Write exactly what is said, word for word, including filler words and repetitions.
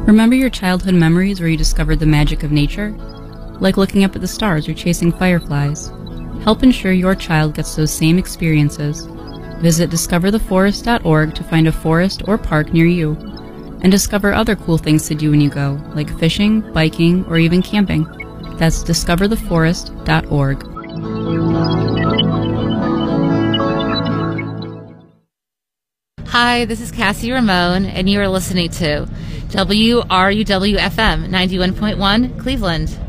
Remember your childhood memories where you discovered the magic of nature? Like looking up at the stars or chasing fireflies. Help ensure your child gets those same experiences. Visit discover the forest dot org to find a forest or park near you. And discover other cool things to do when you go, like fishing, biking, or even camping. That's discover the forest dot org. Hi, this is Cassie Ramone, and you are listening to W R U W F M ninety-one point one Cleveland.